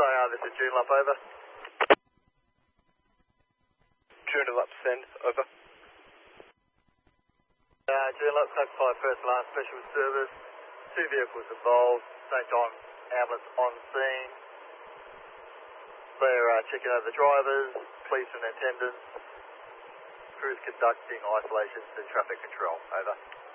SIR, this is Joondalup, over. Joondalup, send, over. Joondalup, classified first alarm special service. 2 vehicles involved. St John ambulance on scene. They're checking over the drivers, police and attendants. Crews conducting isolation to traffic control, over.